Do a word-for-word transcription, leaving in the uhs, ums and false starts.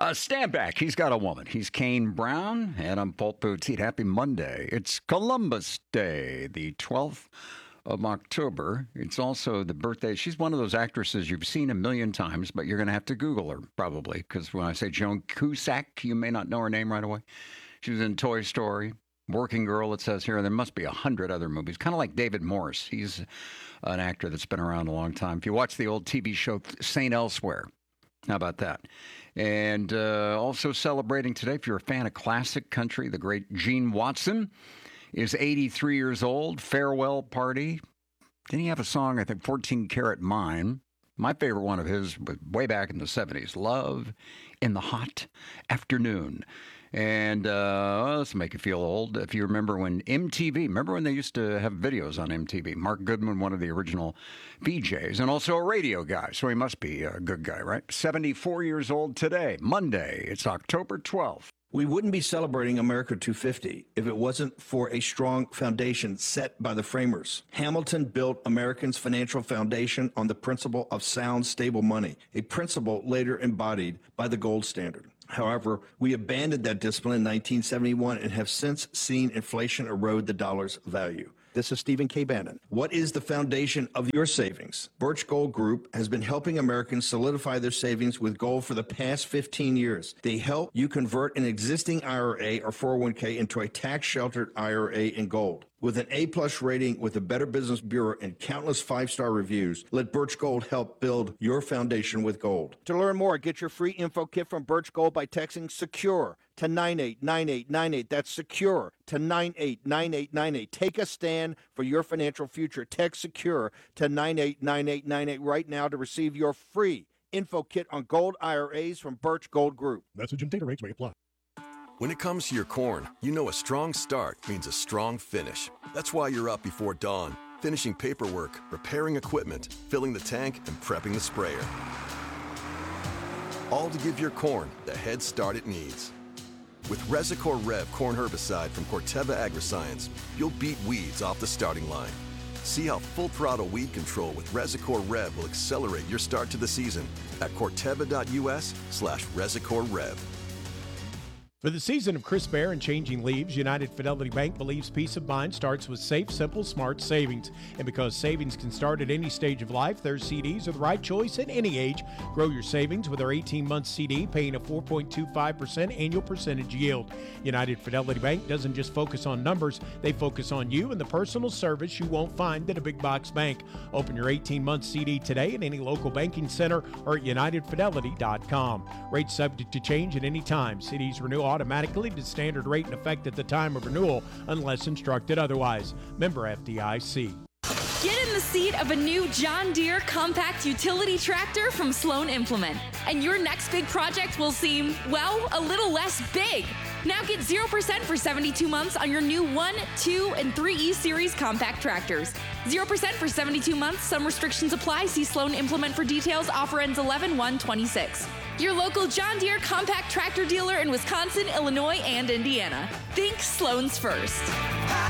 Uh, stand back. He's got a woman. He's Kane Brown, and I'm Paul Poteet. Happy Monday. It's Columbus Day, the twelfth of October. It's also the birthday. She's one of those actresses you've seen a million times, but you're going to have to Google her, probably, because when I say Joan Cusack, you may not know her name right away. She was in Toy Story, Working Girl, it says here. There must be a hundred other movies, kind of like David Morse. He's an actor that's been around a long time. If you watch the old T V show Saint Elsewhere, how about that? And uh, also celebrating today, if you're a fan of classic country, the great Gene Watson is eighty-three years old. Farewell Party. Didn't he have a song, I think, fourteen Karat Mine? My favorite one of his was way back in the seventies. Love in the Hot Afternoon. And uh, well, let's make you feel old. If you remember when M T V, remember when they used to have videos on M T V? Mark Goodman, one of the original V Js, and also a radio guy. So he must be a good guy, right? seventy-four years old today, Monday. It's October twelfth. We wouldn't be celebrating America two fifty if it wasn't for a strong foundation set by the framers. Hamilton built Americans' financial foundation on the principle of sound, stable money, a principle later embodied by the gold standard. However, we abandoned that discipline in nineteen seventy-one and have since seen inflation erode the dollar's value. This is Stephen K. Bannon. What is the foundation of your savings? Birch Gold Group has been helping Americans solidify their savings with gold for the past fifteen years. They help you convert an existing I R A or four oh one k into a tax-sheltered I R A in gold. With an A-plus rating with the Better Business Bureau and countless five-star reviews, let Birch Gold help build your foundation with gold. To learn more, get your free info kit from Birch Gold by texting SECURE to nine eight nine eight nine eight. That's SECURE to nine eight nine eight nine eight. Take a stand for your financial future. Text SECURE to nine eight nine eight nine eight right now to receive your free info kit on gold I R As from Birch Gold Group. Message and data rates may apply. When it comes to your corn, you know a strong start means a strong finish. That's why you're up before dawn, finishing paperwork, repairing equipment, filling the tank, and prepping the sprayer. All to give your corn the head start it needs. With Resicor Rev corn herbicide from Corteva Agriscience, you'll beat weeds off the starting line. See how full-throttle weed control with Resicor Rev will accelerate your start to the season at corteva.us slash Resicor Rev. For the season of crisp air and changing leaves, United Fidelity Bank believes peace of mind starts with safe, simple, smart savings. And because savings can start at any stage of life, their C Ds are the right choice at any age. Grow your savings with our eighteen-month C D, paying a four point two five percent annual percentage yield. United Fidelity Bank doesn't just focus on numbers, they focus on you and the personal service you won't find at a big box bank. Open your eighteen-month C D today at any local banking center or at united fidelity dot com. Rates subject to change at any time. C Ds renew automatically to standard rate in effect at the time of renewal unless instructed otherwise. Member F D I C. Get in the seat of a new John Deere compact utility tractor from Sloan Implement, and your next big project will seem, well, a little less big. Now get zero percent for seventy-two months on your new one, two, and three E Series compact tractors. zero percent for seventy-two months. Some restrictions apply. See Sloan Implement for details. Offer ends eleven one twenty-six. Your local John Deere compact tractor dealer in Wisconsin, Illinois, and Indiana. Think Sloan's first.